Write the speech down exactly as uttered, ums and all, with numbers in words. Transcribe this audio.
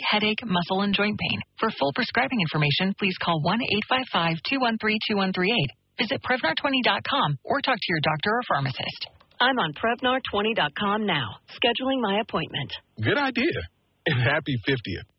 headache, muscle, and joint pain. For full prescribing information, please call one eight five five, two one three, two one three eight. Visit Prevnar twenty dot com or talk to your doctor or pharmacist. I'm on Prevnar twenty dot com now, scheduling my appointment. Good idea. And happy fiftieth.